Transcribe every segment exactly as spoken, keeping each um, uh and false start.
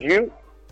Dieu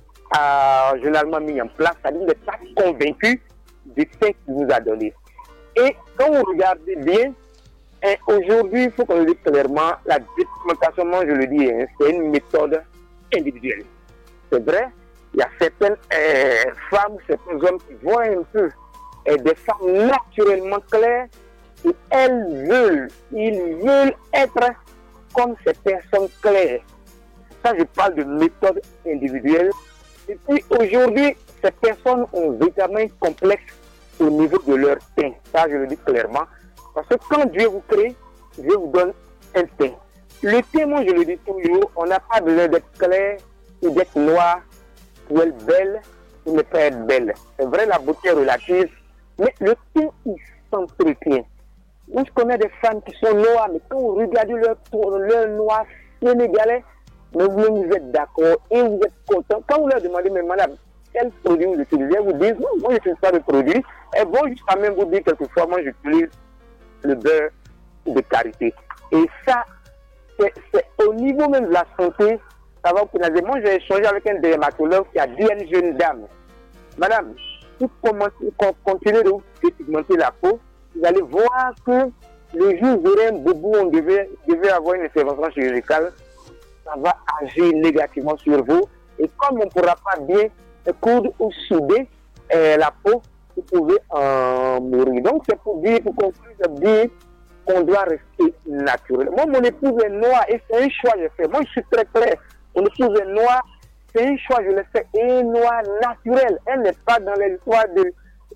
a généralement mis en place, c'est-à-dire qu'il n'est pas convaincu du fait qu'il nous a donné. Et quand vous regardez bien, hein, aujourd'hui, il faut qu'on le dise clairement, la dépigmentation, moi je le dis, hein, c'est une méthode individuelle. C'est vrai, il y a certaines euh, femmes, certains hommes qui voient un peu euh, des femmes naturellement claires et elles veulent, ils veulent être comme ces personnes claires. Ça, je parle de méthode individuelle. Et puis aujourd'hui, ces personnes ont véritablement un complexe au niveau de leur teint. Ça, je le dis clairement. Parce que quand Dieu vous crée, Dieu vous donne un teint. Le teint, moi, je le dis toujours, on n'a pas besoin d'être clair ou d'être noir pour être belle ou ne pas être belle. C'est vrai, la beauté est relative, mais le teint, il s'entretient. Moi, je connais des femmes qui sont noires, mais quand vous regardez leur, leur noir sénégalais, mais vous, vous êtes d'accord et vous êtes content. Quand vous leur demandez, mais madame, quel produit vous utilisez, vous dites, non, moi, je n'utilise pas de produit. Elles vont jusqu'à même vous dire quelquefois, moi, j'utilise le beurre de karité. Et ça, c'est, c'est au niveau même de la santé, ça va vous pénaliser. Moi, j'ai échangé avec un dermatologue qui a dit à une jeune dame, madame, si vous continuez de vous dépigmenter la peau, vous allez voir que le jour où vous aurez un boubou, on devait, devait avoir une intervention chirurgicale, ça va agir négativement sur vous. Et comme on ne pourra pas bien coudre ou souder euh, la peau, vous pouvez en mourir. Donc c'est pour dire, pour conclure, c'est dire qu'on doit rester naturel. Moi, mon épouse est noire et c'est un choix que j'ai fait. Moi, je suis très clair. Mon épouse est noire, c'est un choix que je l'ai fait. Et noir naturel. Elle n'est pas dans l'histoire de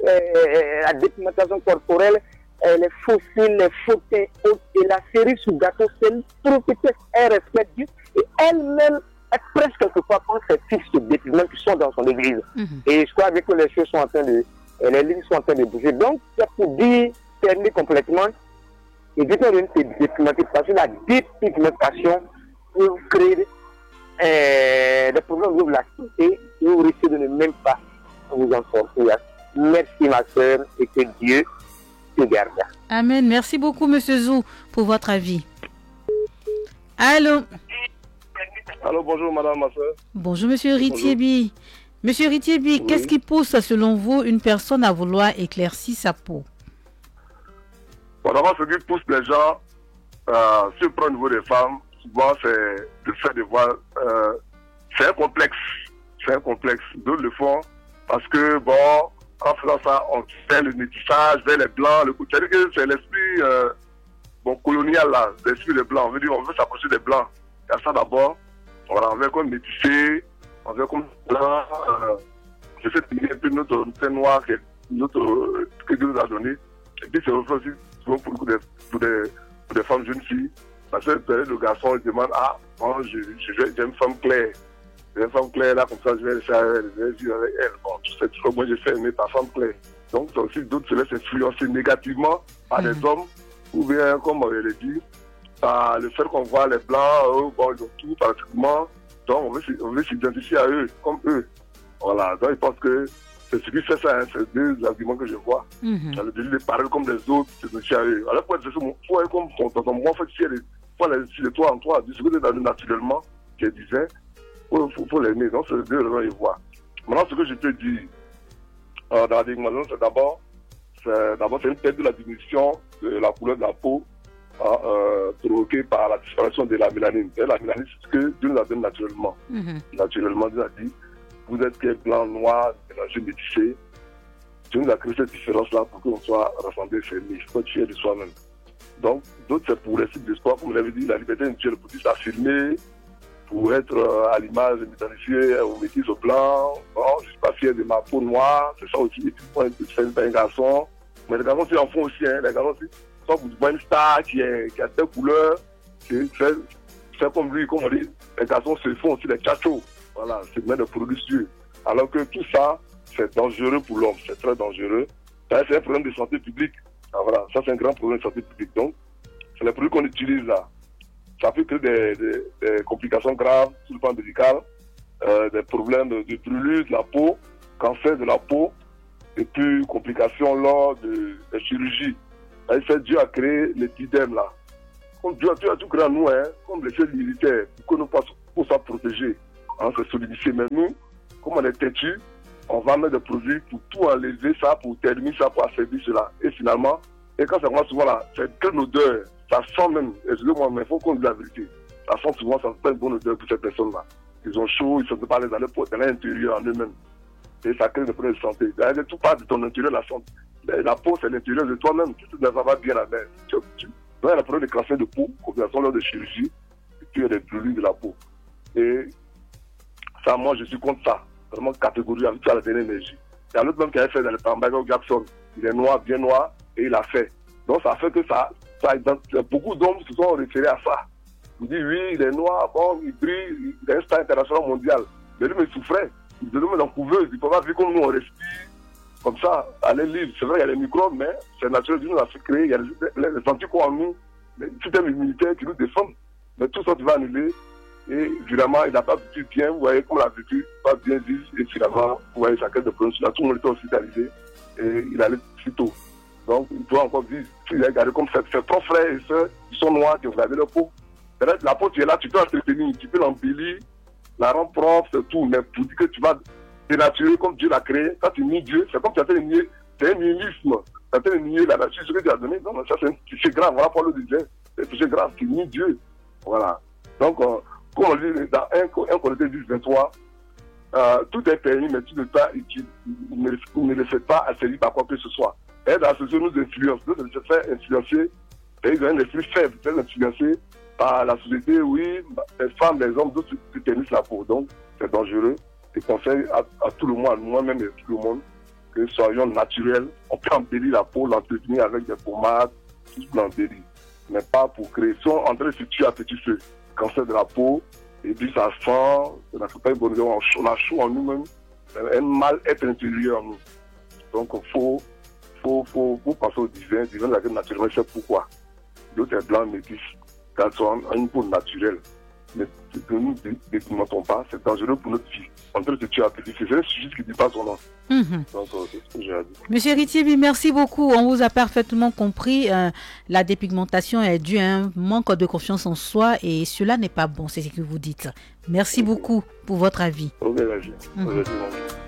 euh, la dépigmentation corporelle, euh, les fossiles, les fauteuils et la série sous gâteau. C'est une prophétie. Elle respecte Dieu. Et elle-même, elle presque quelquefois prend ses fils de dépigment qui sont dans son église. Mm-hmm. Et je crois que les choses sont en train de, les lignes sont en train de bouger. Donc, c'est pour dire, terminer complètement, évitons de dépigmenter parce que la dépigmentation peut créer euh, des problèmes de la santé et vous risquez de ne même pas vous en sortir. Merci ma soeur et que Dieu te garde. Amen. Merci beaucoup, Monsieur Zou, pour votre avis. Allô? Allô, bonjour madame, ma soeur. Bonjour monsieur Ritiebi. Monsieur Ritiebi, oui. Qu'est-ce qui pousse selon vous une personne à vouloir éclaircir sa peau? Bon, d'abord, ce qui pousse les gens, euh, si on prend au niveau des femmes, souvent c'est le fait de voir, euh, c'est un complexe, c'est un complexe. D'autres le font parce que, bon, en faisant ça, on fait le métissage vers les blancs, le coup, c'est-à-dire que c'est l'esprit euh, bon, colonial là, l'esprit des blancs. On veut dire, on veut s'approcher des blancs. Il y a ça d'abord. Voilà, on veut comme métisser, on veut comme blanc, euh, je sais qu'il y a un peu notre teint noir que, notre, euh, que Dieu nous a donné. Et puis c'est aussi souvent pour, pour, des, pour, des, pour des femmes jeunes filles, parce que le garçon il demande, ah, bon, je, je, j'ai une femme claire, j'ai une femme claire là, comme ça je vais rester avec elle, je vais vivre avec elle. Bon, tu sais, tu sais, moi j'ai fait aimer ta femme claire. Donc c'est aussi d'autres se laissent influencer négativement par mmh. des hommes, ou bien, comme on l'a dit, par le fait qu'on voit les blancs, eux, bon, ils ont tout pratiquement, donc on veut, on veut s'identifier à eux, comme eux. Voilà, donc je pense que c'est ce qui fait ça, hein, c'est deux arguments que je vois. Mm-hmm. Dans le désir de parler comme les autres, s'identifier à eux. Alors, pour être comme dans ton moi, en fait, si elle est de toi en toi, de ce que tu as naturellement, je disais, il faut, faut, faut l'aimer. Donc, c'est deux raisons que je vois. Maintenant, ce que je te dis, euh, dans la dégradation, c'est d'abord, c'est d'abord, c'est une perte de la diminution de la couleur de la peau. Euh, provoqué par la disparition de la mélanine. Et la mélanine, c'est ce que Dieu nous a donné naturellement. Mm-hmm. Naturellement, Dieu a dit, vous êtes blanc, noir, mélangé, métissé. Dieu nous a créé cette différence-là pour qu'on soit rassemblés, fermés. Il faut être fier de soi-même. Donc, d'autres, c'est pour les sites de sport, comme vous l'avez dit, la liberté individuelle pour s'affirmer, pour être euh, à l'image de m'identifier au métis au blanc. Bon, je ne suis pas fier de ma peau noire, c'est ça aussi. Et puis, moi, je suis un garçon. Mais les garçons, ils en font aussi, hein, les garçons aussi. Vous voyez une star qui, est, qui a telle couleur, c'est, c'est, c'est comme lui, comme on dit, les garçons se font aussi des tchachos. Voilà, c'est même des produits sûrs. Alors que tout ça, c'est dangereux pour l'homme, c'est très dangereux. Ça, c'est un problème de santé publique. Ah, voilà, ça, c'est un grand problème de santé publique. Donc, c'est les produits qu'on utilise là. Ça peut créer des, des, des complications graves sur le plan médical, euh, des problèmes de, de brûlure de la peau, cancer de la peau, et puis complications lors de, de chirurgie. C'est Dieu a créé l'épiderme là. Comme Dieu a, Dieu a tout créé à nous, hein, comme les cellules militaires, pour que nous puissions pour ça protéger. hein, c'est solidifié. Mais nous, comme on est têtu, on va mettre des produits pour tout enlever ça, pour terminer ça, pour asservir cela. Et finalement, et quand ça commence souvent là, c'est une odeur, ça sent même, excusez-moi, mais il faut qu'on dise la vérité. Ça sent souvent, ça fait une bonne odeur pour ces personnes-là. Ils ont chaud, ils ne sont pas les aller pour l'intérieur en eux-mêmes. Et ça crée des problèmes de santé. D'ailleurs, tout part de ton intérieur, la santé. La peau, c'est l'intérieur de toi-même. Si tu ne vas pas bien la main, tu, tu, tu as la problème de cancer de peau, opération lors de chirurgie, et tu as des brûlures de la peau. Et ça, moi, je suis contre ça. Vraiment catégorie avec la dernière énergie. Il y a un autre même qui avait fait dans le temps, Michael Jackson. Il est noir, bien noir, et il a fait. Donc ça fait que ça, ça beaucoup d'hommes se sont référés à ça. Il dit oui, il est noir, bon, il brille, il est un star international mondial. Mais lui, il souffrait. Il devait mettre dans couveuse. Il ne peut pas vivre comme nous, on respire comme ça, aller libre. C'est vrai, il y a les microbes, mais c'est naturel. Dieu nous a fait créer. Il y a les, les, les anticorps en nous, les systèmes immunitaires qui nous défendent. Mais tout ça, tu vas annuler. Et finalement, il n'a pas vécu bien. Vous voyez, comme il a vécu, pas bien vivre. Et finalement, vous voyez, chacun de problèmes. Tout le monde était hospitalisé. Et il allait si tôt. Donc, il doit encore vivre. Il a regardé comme ses, ses trois frères et sœurs, ils sont noirs, qui ont regardé leur peau. La peau, tu es là, tu peux l'entretenir, tu peux l'embellir, la rendre propre, c'est tout. Mais pour dire que tu vas dénaturer comme Dieu l'a créé, quand tu nies Dieu, c'est comme tu as fait de nier, c'est un nihilisme. Tu as fait de nier la nature, ce que tu as donné. Non, ça c'est grave. Voilà pour le disait. C'est grave, tu nies Dieu. Voilà. Donc, euh, comme on dit dans un Corinthiens dix, vingt-trois, euh, tout est permis, mais tu ne, pas, tu, ne, ne le fais pas assaillir par quoi que ce soit. Et dans ce jeu, nous influence, nous se fait influencer, ils ont un esprit faible, ils sont influencés par la société, oui, les femmes, les hommes, d'autres se ternissent la peau. Donc, c'est dangereux. Je conseille à, à tout le monde, moi-même et à tout le monde, que soyons naturels. On peut embellir la peau, l'entretenir avec des pommades, tout ce qu'on embellit. Mais pas pour créer. Si on est en train de se tuer à petit feu, cancer de la peau, et puis ça sent, ça ne fait pas une bonne raison. On a chaud en nous-mêmes, un mal-être intérieur en nous. Donc, il faut, faut, faut, faut penser au divin. Le divin, la naturellement, c'est pourquoi. L'autre est blanc, métis. Quand on a une peau naturelle, mais que nous ne découvrirons pas, c'est dangereux pour notre vie. En train de tuer à petit feu, c'est un sujet qui ne dit pas son nom. Mm-hmm. Donc, euh, c'est ce que j'ai à dire. Monsieur Ritiebi, merci beaucoup. On vous a parfaitement compris. Euh, la dépigmentation est due à un manque de confiance en soi et cela n'est pas bon, c'est ce que vous dites. Merci mm-hmm. beaucoup pour votre avis. Ok, merci. Mm-hmm.